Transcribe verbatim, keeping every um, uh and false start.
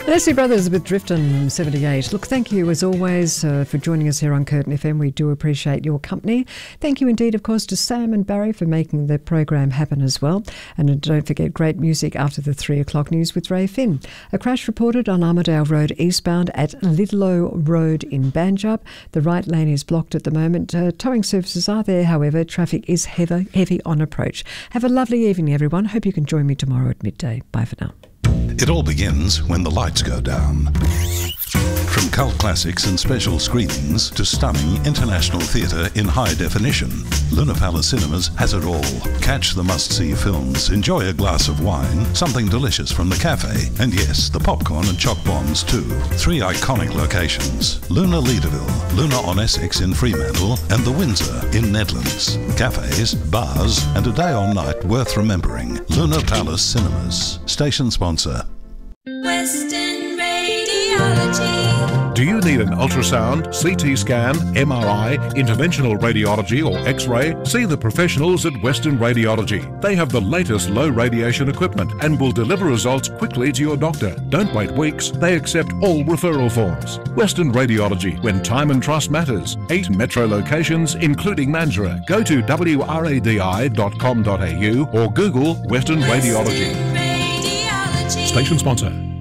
Leslie Brothers with Drift on seventy-eight. Look, thank you as always uh, for joining us here on Curtin F M. We do appreciate your company. Thank you indeed, of course, to Sam and Barry for making the program happen as well. And don't forget, great music after the three o'clock news with Ray Finn. A crash reported on Armidale Road eastbound at Lidlow Road in Banjab. The right lane is blocked at the moment. Uh, towing services are there, however. Traffic is heavy, heavy on approach. Have a lovely evening, everyone. Hope you can join me tomorrow at midday. Bye for now. It all begins when the lights go down. From cult classics and special screenings to stunning international theatre in high definition, Luna Palace Cinemas has it all. Catch the must-see films, enjoy a glass of wine, something delicious from the cafe, and yes, the popcorn and choc bombs too. Three iconic locations: Luna Leederville, Luna on Essex in Fremantle, and the Windsor in Nedlands. Cafes, bars, and a day or night worth remembering. Luna Palace Cinemas. Station sponsor. Western Radiology. Do you need an ultrasound, C T scan, M R I, interventional radiology or X-ray? See the professionals at Western Radiology. They have the latest low radiation equipment and will deliver results quickly to your doctor. Don't wait weeks. They accept all referral forms. Western Radiology, when time and trust matters. Eight metro locations, including Mandurah. Go to w r a d i dot com dot a u or Google Western Radiology. Western Radiology. Station sponsor.